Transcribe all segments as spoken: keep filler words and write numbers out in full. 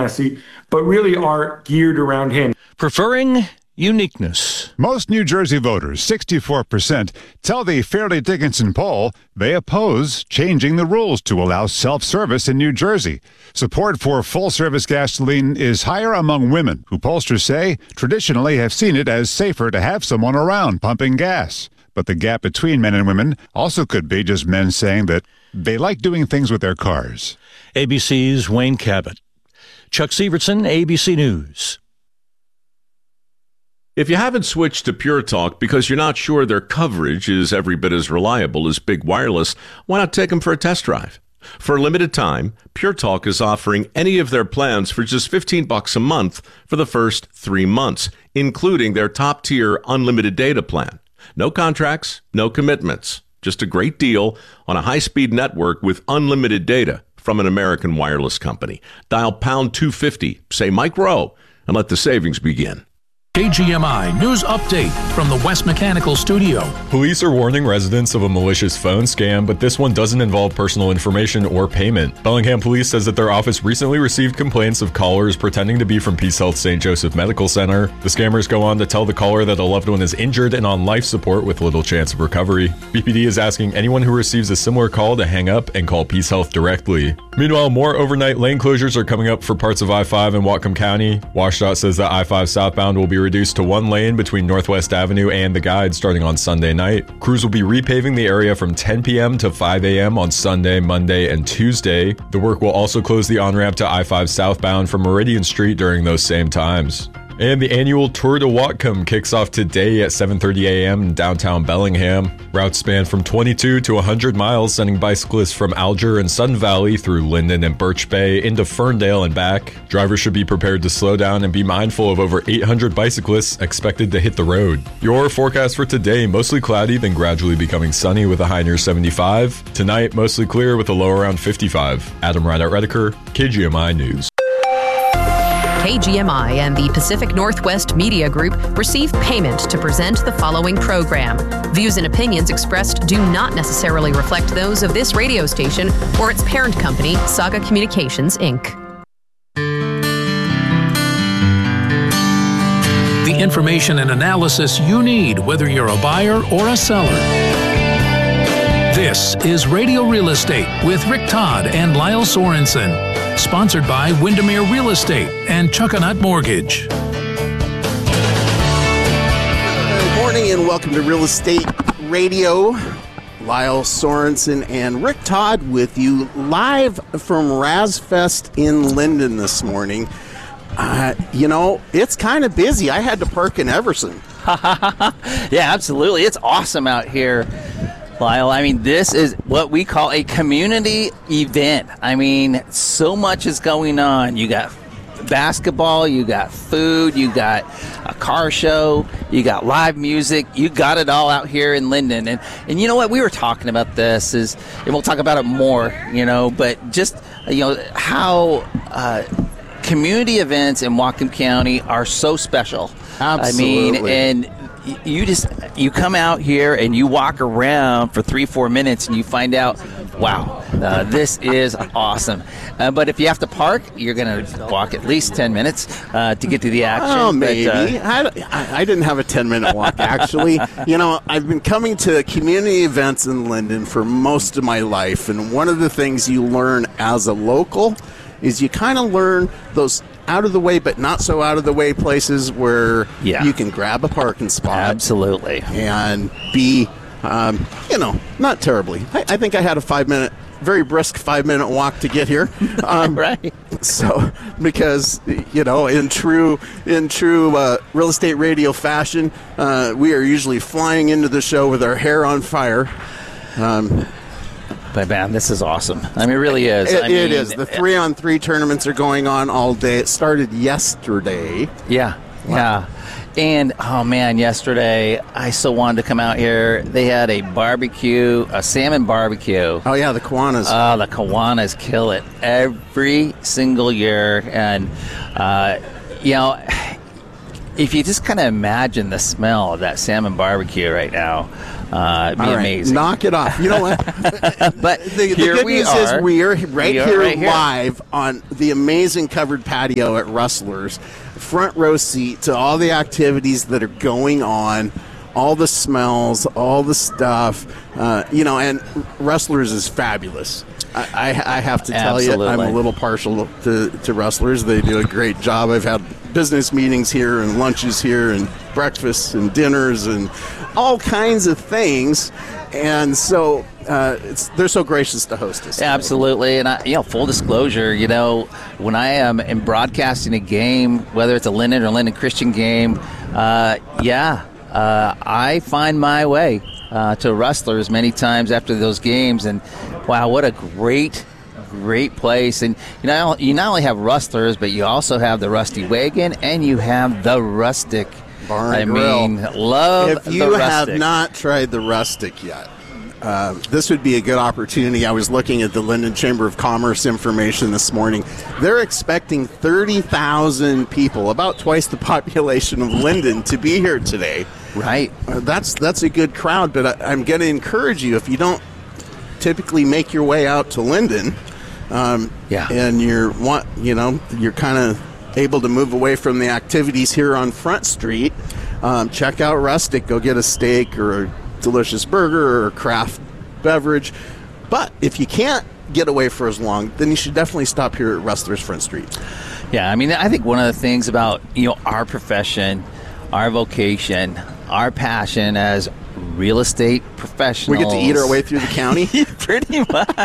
classy, but really are geared around him. Preferring uniqueness. Most New Jersey voters, sixty-four percent, tell the Fairleigh Dickinson poll they oppose changing the rules to allow self-service in New Jersey. Support for full-service gasoline is higher among women, who pollsters say traditionally have seen it as safer to have someone around pumping gas. But the gap between men and women also could be just men saying that they like doing things with their cars. A B C's Wayne Cabot. Chuck Severson, A B C News. If you haven't switched to Pure Talk because you're not sure their coverage is every bit as reliable as Big Wireless, why not take them for a test drive? For a limited time, Pure Talk is offering any of their plans for just fifteen bucks a month for the first three months, including their top-tier unlimited data plan. No contracts, no commitments. Just a great deal on a high-speed network with unlimited data from an American wireless company. Dial pound two fifty, say Mike Rowe, and let the savings begin. K G M I News Update from the West Mechanical Studio. Police are warning residents of a malicious phone scam, but this one doesn't involve personal information or payment. Bellingham Police says that their office recently received complaints of callers pretending to be from Peace Health Saint Joseph Medical Center. The scammers go on to tell the caller that a loved one is injured and on life support with little chance of recovery. B P D is asking anyone who receives a similar call to hang up and call Peace Health directly. Meanwhile, more overnight lane closures are coming up for parts of I five in Whatcom County. WashDOT says that I five southbound will be reduced to one lane between Northwest Avenue and the Guide starting on Sunday night. Crews will be repaving the area from ten p.m. to five a.m. on Sunday, Monday, and Tuesday. The work will also close the on-ramp to I five southbound from Meridian Street during those same times. And the annual Tour de Whatcom kicks off today at seven thirty a.m. in downtown Bellingham. Routes span from twenty-two to one hundred miles, sending bicyclists from Alger and Sun Valley through Linden and Birch Bay into Ferndale and back. Drivers should be prepared to slow down and be mindful of over eight hundred bicyclists expected to hit the road. Your forecast for today, mostly cloudy, then gradually becoming sunny with a high near seventy-five. Tonight, mostly clear with a low around fifty-five. Adam Rideout Redeker, K G M I News. K G M I and the Pacific Northwest Media Group receive payment to present the following program. Views and opinions expressed do not necessarily reflect those of this radio station or its parent company, Saga Communications, Incorporated. The information and analysis you need, whether you're a buyer or a seller. This is Radio Real Estate with Rick Todd and Lyle Sorensen. Sponsored by Windermere Real Estate and Chuckanut Mortgage. Good morning and welcome to Real Estate Radio. Lyle Sorensen and Rick Todd with you live from RazFest in Linden this morning. Uh, you know, it's kind of busy. I had to park in Everson. Yeah, absolutely. It's awesome out here, Lyle. I mean, this is what we call a community event. I mean, so much is going on. You got basketball, you got food, you got a car show, you got live music, you got it all out here in Linden. And and you know what? We were talking about this, is, and we'll talk about it more, you know, but just, you know, how uh, community events in Whatcom County are so special. Absolutely. I mean, and you just, you come out here and you walk around for three, four minutes and you find out, wow, uh, this is awesome. Uh, but if you have to park, you're going to walk at least ten minutes uh, to get to the action. Oh, maybe. But, uh, I, I didn't have a ten-minute walk, actually. You know, I've been coming to community events in Linden for most of my life, and one of the things you learn as a local is you kind of learn those out of the way but not so out of the way places where yeah. you can grab a parking spot. Absolutely. And be, um, you know, not terribly. I, I think I had a five minute, very brisk five minute walk to get here. Um, right. So, because, you know, in true, in true uh, real estate radio fashion, uh, we are usually flying into the show with our hair on fire. Um, But, man, this is awesome. I mean, it really is. It, I mean, it is. The three-on-three tournaments are going on all day. It started yesterday. Yeah, Wow. yeah. And, oh, man, yesterday I so wanted to come out here. They had a barbecue, a salmon barbecue. Oh, yeah, the Kiwanis. Oh, the Kiwanis kill it every single year. And, uh, you know, if you just kind of imagine the smell of that salmon barbecue right now, Uh, it'd be All right, amazing. knock it off. You know what? But the, the here good we news are. is we are right We are here right here. live on the amazing covered patio at Rustlers. Front row seat to all the activities that are going on, all the smells, all the stuff. Uh, you know, and Rustlers is fabulous. I, I, I have to tell Absolutely. you, I'm a little partial to, to Rustlers. They do a great job. I've had business meetings here and lunches here and breakfasts and dinners and all kinds of things. And so uh, it's, they're so gracious to host us. Absolutely, and I, you know, full disclosure, you know, when I am in broadcasting a game, whether it's a Linden or Linden Christian game, uh, yeah, uh, I find my way uh, to Rustlers many times after those games, and wow, what a great, great place! And you know, you not only have Rustlers, but you also have the Rusty Wagon, and you have the Rustic. Bar I and Grill. mean, love If the you have Rustic. not tried the Rustic yet, uh, this would be a good opportunity. I was looking at the Linden Chamber of Commerce information this morning. They're expecting thirty thousand people, about twice the population of Linden, to be here today. Right. Uh, that's that's a good crowd, but I, I'm going to encourage you, if you don't typically make your way out to Linden, um, Yeah. and you're want you know you're kind of able to move away from the activities here on Front Street, um, check out Rustic. Go get a steak or a delicious burger or a craft beverage. But if you can't get away for as long, then you should definitely stop here at Rustlers Front Street. Yeah, I mean, I think one of the things about, you know, our profession, our vocation, our passion as real estate professionals. We get to eat our way through the county. Pretty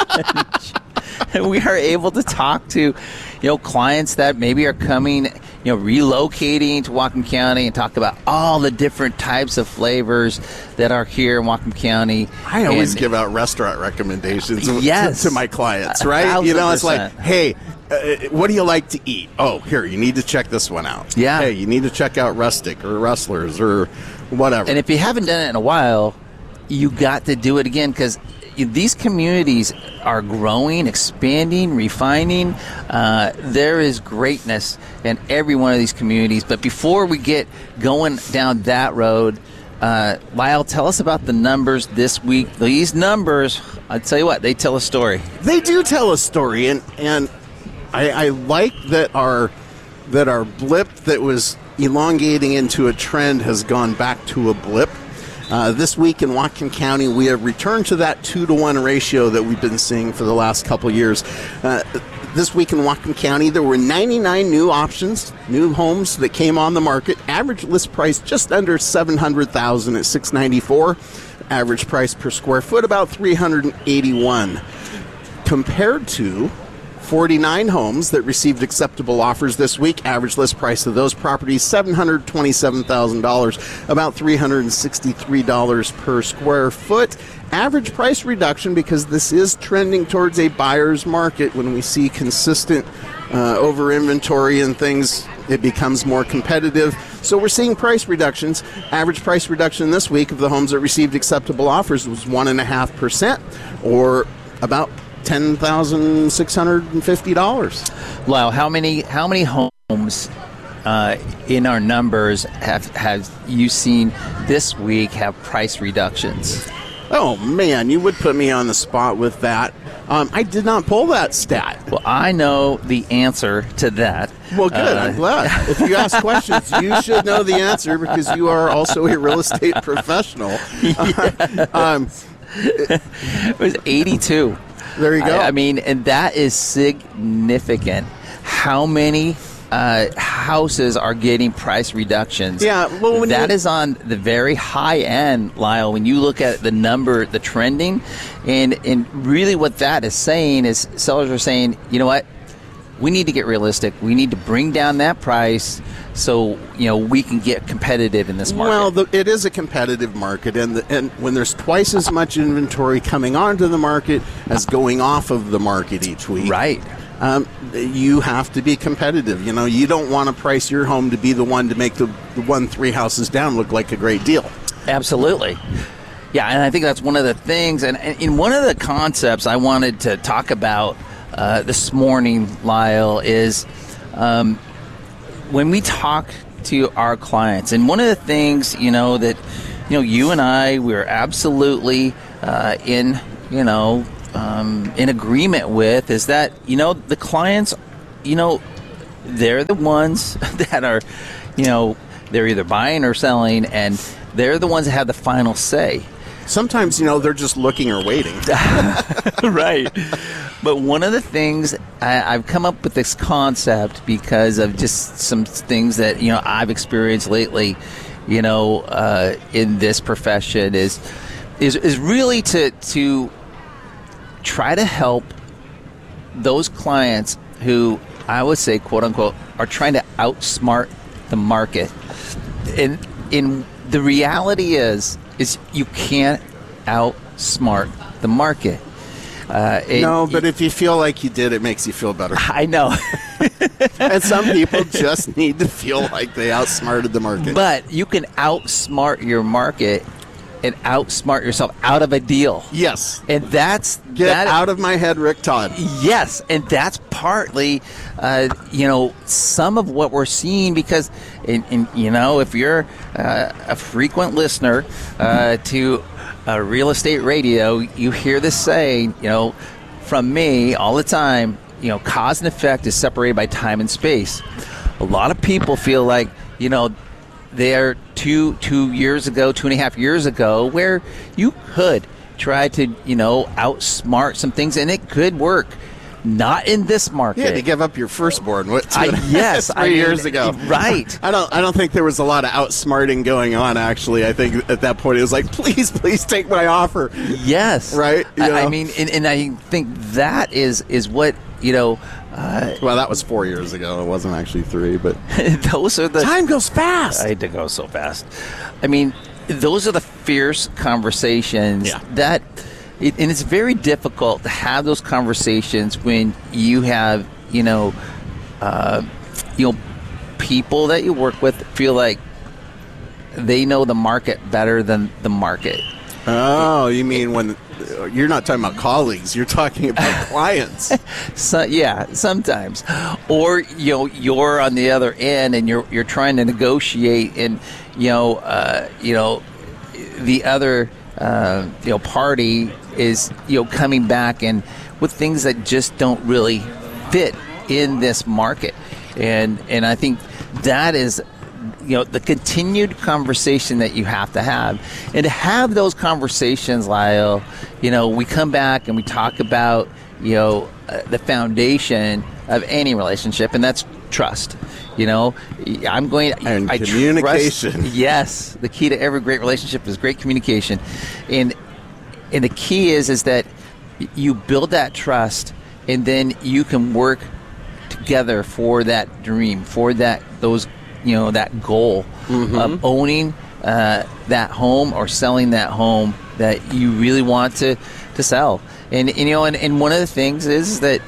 much. We are able to talk to, you know, clients that maybe are coming, you know, relocating to Whatcom County, and talk about all the different types of flavors that are here in Whatcom County. I always And- give out restaurant recommendations to- Yes. to my clients, right? A You know, thousand it's like, percent. hey, uh, what do you like to eat? Oh, here, you need to check this one out. Yeah. Hey, you need to check out Rustic or Rustlers or whatever. And if you haven't done it in a while, you got to do it again, because these communities are growing, expanding, refining. Uh, there is greatness in every one of these communities. But before we get going down that road, uh, Lyle, tell us about the numbers this week. These numbers, I tell you what, they tell a story. They do tell a story, and and I, I like that our that our blip that was elongating into a trend has gone back to a blip. Uh, this week in Whatcom County, we have returned to that two to one ratio that we've been seeing for the last couple years. Uh, this week in Whatcom County, there were ninety-nine new options, new homes that came on the market. Average list price just under seven hundred thousand dollars at six ninety-four. Average price per square foot about three hundred eighty-one, compared to forty-nine homes that received acceptable offers this week. Average list price of those properties, seven hundred twenty-seven thousand dollars, about three hundred sixty-three dollars per square foot. Average price reduction, because this is trending towards a buyer's market. When we see consistent uh, over inventory and things, it becomes more competitive. So we're seeing price reductions. Average price reduction this week of the homes that received acceptable offers was one point five percent, or about ten thousand six hundred fifty dollars. Lyle, how many how many homes uh, in our numbers have have you seen this week have price reductions? Oh, man, you would put me on the spot with that. Um, I did not pull that stat. Well, I know the answer to that. Well, good. Uh, I'm glad. If you ask questions, you should know the answer, because you are also a real estate professional. um, it was eighty-two. There you go. I, I mean, and that is significant. How many uh, houses are getting price reductions? Yeah, well, when that you- is on the very high end, Lyle. When you look at the number, the trending, and and really what that is saying is sellers are saying, you know what, we need to get realistic. We need to bring down that price so, you know, we can get competitive in this market. Well, the, it is a competitive market, and the, and when there's twice as much inventory coming onto the market as going off of the market each week, right? Um, you have to be competitive. You know, you don't want to price your home to be the one to make the, the one three houses down look like a great deal. Absolutely. Yeah, and I think that's one of the things, and, and in one of the concepts I wanted to talk about uh, this morning, Lyle, is um, when we talk to our clients, and one of the things, you know, that you know, you and I, we're absolutely uh, in, you know, um, in agreement with is that, you know, the clients, you know, they're the ones that are, you know, they're either buying or selling, and they're the ones that have the final say. Sometimes, you know, they're just looking or waiting. Right. But one of the things, I, I've come up with this concept because of just some things that, you know, I've experienced lately, you know, uh, in this profession is, is, is really to, to try to help those clients who I would say, quote unquote, are trying to outsmart the market. And in the reality is, is you can't outsmart the market. Uh, it, no, but if you feel like you did, it makes you feel better. I know. And some people just need to feel like they outsmarted the market. But you can outsmart your market and outsmart yourself out of a deal. Yes. And that's... Get that, out of my head, Rick Todd. Yes, and that's partly, uh, you know, some of what we're seeing because, in, in, you know, if you're uh, a frequent listener uh, to uh, real estate radio, you hear this saying, you know, from me all the time, you know, cause and effect is separated by time and space. A lot of people feel like, you know, they're two two years ago, two and a half years ago, where you could try to, you know, outsmart some things, and it could work. Not in this market. Yeah, to give up your firstborn. What? I, yes, three I mean, years ago. Right. I don't. I don't think there was a lot of outsmarting going on. Actually, I think at that point it was like, please, please take my offer. Yes. Right. You I, know? I mean, and, and I think that is is what you know. Uh, well, that was four years ago. It wasn't actually three, but those are the time goes fast. I did go so fast. I mean, those are the fierce conversations yeah. that. It, and it's very difficult to have those conversations when you have, you know, uh, you know, people that you work with feel like they know the market better than the market. Oh, you mean when you're not talking about colleagues, you're talking about clients. So, yeah, sometimes. Or, you know, you're on the other end and you're you're trying to negotiate, and, you know, uh, you know, the other uh, you know party is, you know, coming back and with things that just don't really fit in this market. And and I think that is, you know, the continued conversation that you have to have. And to have those conversations, Lyle, you know, we come back and we talk about, you know, uh, the foundation of any relationship, and that's trust. You know, I'm going to... And I communication. Trust, yes. The key to every great relationship is great communication. And and the key is, is that you build that trust, and then you can work together for that dream, for that, those, you know, that goal mm-hmm. of owning uh, that home or selling that home that you really want to, to sell. And, and you know, and, and one of the things is that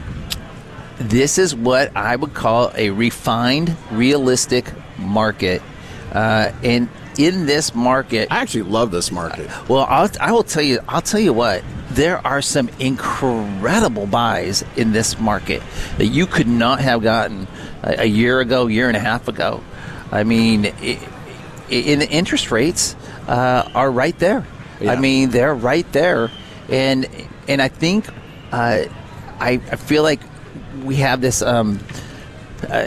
this is what I would call a refined, realistic market. Uh, and in this market, I actually love this market. Well, I'll, I will tell you. I'll tell you what. There are some incredible buys in this market that you could not have gotten a, a year ago, year and a half ago. I mean, it, it, in the interest rates uh, are right there. Yeah. I mean, they're right there, and and I think uh, I, I feel like we have this um, uh,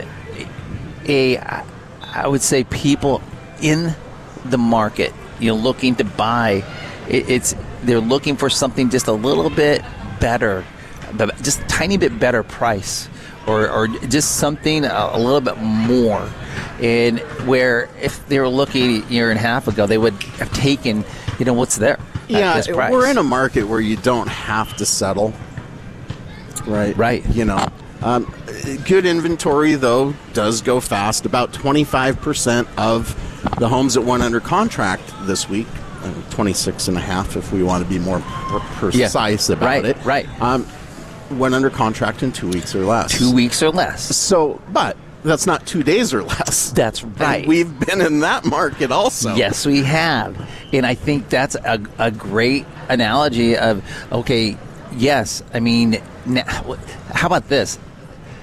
a I would say people in the market, you know, looking to buy. It, it's they're looking for something just a little bit better, just a tiny bit better price, or, or just something a, a little bit more. And where if they were looking a year and a half ago, they would have taken, you know, what's there. Yeah, at this price. We're in a market where you don't have to settle. Right. Right. You know, um, good inventory, though, does go fast. About twenty-five percent of the homes that went under contract this week, uh, twenty-six and a half if we want to be more precise yeah. about right, it. Right, um, went under contract in two weeks or less. Two weeks or less. So, but that's not two days or less. That's right. And we've been in that market also. Yes, we have. And I think that's a, a great analogy of, okay, yes, I mean, now, how about this?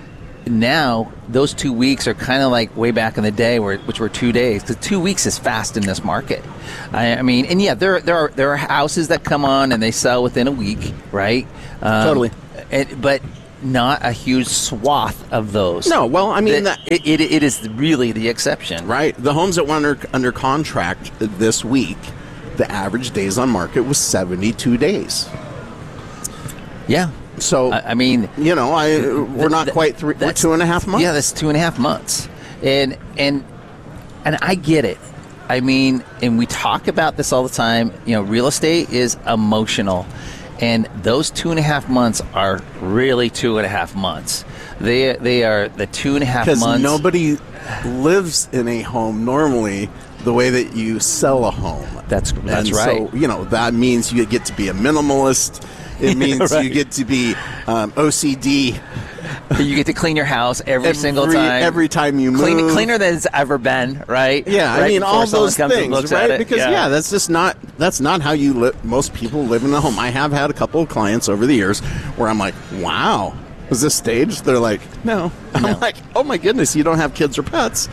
now those two weeks are kind of like way back in the day, where, which were two days, because two weeks is fast in this market. I, I mean, and yeah, there there are there are houses that come on and they sell within a week, right? Um, Totally. And, but not a huge swath of those. No, well, I mean, that, that, it, it it is really the exception, right? The homes that went under under contract this week, the average days on market was seventy-two days. Yeah. So I, I mean, you know, I we're not th- quite three, we're two and a half months. Yeah, that's two and a half months, and and and I get it. I mean, and we talk about this all the time. You know, real estate is emotional, and those two and a half months are really two and a half months. They they are the two and a half months. Because nobody lives in a home normally the way that you sell a home. That's that's and right. So you know that means you get to be a minimalist. It means right. you get to be um, O C D. You get to clean your house every, every single time. Every time you move. Clean, cleaner than it's ever been, right? Yeah, right I mean, all those comes and things, looks right? at it. Because, yeah. yeah, that's just not, that's not how you live. Most people live in a home. I have had a couple of clients over the years where I'm like, wow, is this staged? They're like, no. I'm No. like, oh my goodness, you don't have kids or pets.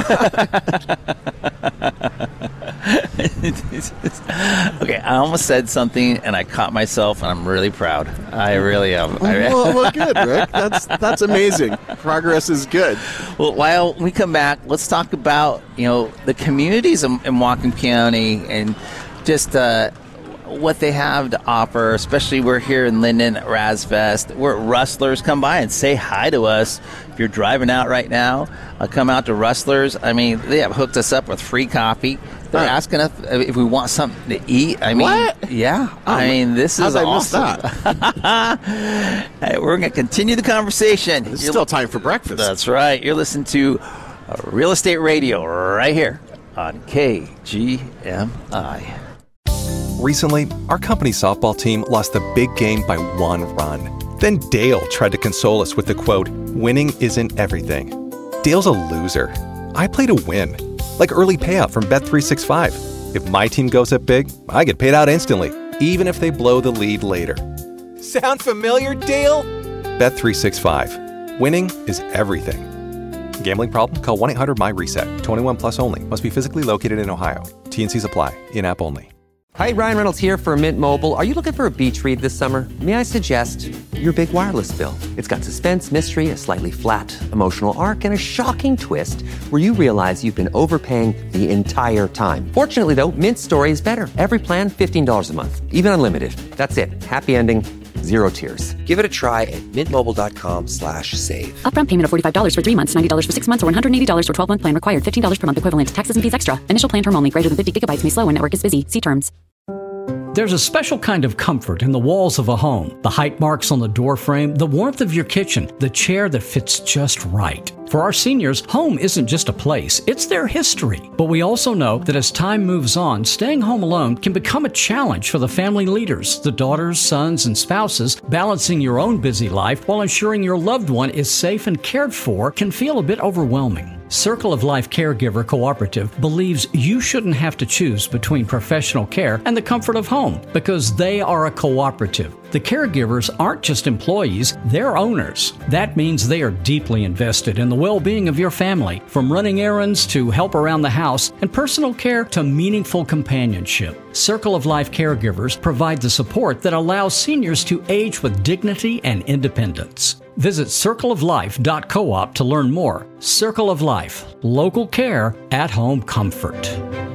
Okay, I almost said something and I caught myself, and I'm really proud. I really am. well, well, good, Rick. That's that's amazing. Progress is good. Well, while we come back, let's talk about, you know, the communities in, in Whatcom County and just uh, what they have to offer. Especially we're here in Linden at RazFest. We're at Rustlers. Come by and say hi to us. If you're driving out right now, uh, come out to Rustlers. I mean, they have hooked us up with free coffee. They're Huh. asking us if we want something to eat. I mean, What? yeah. Oh, I mean, this how'd is I miss awesome. Hey, we're going to continue the conversation. It's You're- still time for breakfast. That's right. You're listening to uh, Real Estate Radio right here on K G M I. Recently, our company's softball team lost the big game by one run. Then Dale tried to console us with the quote, "Winning isn't everything." Dale's a loser. I play to win. Like early payout from Bet three sixty-five. If my team goes up big, I get paid out instantly, even if they blow the lead later. Sound familiar, Dale? Bet three sixty-five. Winning is everything. Gambling problem? Call one eight hundred M Y reset. twenty-one plus only. Must be physically located in Ohio. T N Cs apply. In-app only. Hi, Ryan Reynolds here for Mint Mobile. Are you looking for a beach read this summer? May I suggest your big wireless bill? It's got suspense, mystery, a slightly flat, emotional arc, and a shocking twist where you realize you've been overpaying the entire time. Fortunately, though, Mint's story is better. Every plan, fifteen dollars a month. Even unlimited. That's it. Happy ending. Zero tears. Give it a try at mintmobile.com slash save. Upfront payment of forty-five dollars for three months, ninety dollars for six months, or one hundred eighty dollars for twelve-month plan required. fifteen dollars per month equivalent. Taxes and fees extra. Initial plan term only. Greater than fifty gigabytes may slow when network is busy. See terms. There's a special kind of comfort in the walls of a home. The height marks on the door frame, the warmth of your kitchen, the chair that fits just right. For our seniors, home isn't just a place, it's their history. But we also know that as time moves on, staying home alone can become a challenge for the family leaders, the daughters, sons, and spouses. Balancing your own busy life while ensuring your loved one is safe and cared for can feel a bit overwhelming. Circle of Life Caregiver Cooperative believes you shouldn't have to choose between professional care and the comfort of home because they are a cooperative. The caregivers aren't just employees, they're owners. That means they are deeply invested in the well-being of your family, from running errands to help around the house and personal care to meaningful companionship. Circle of Life Caregivers provide the support that allows seniors to age with dignity and independence. Visit circle of life dot coop to learn more. Circle of Life, local care, at home comfort.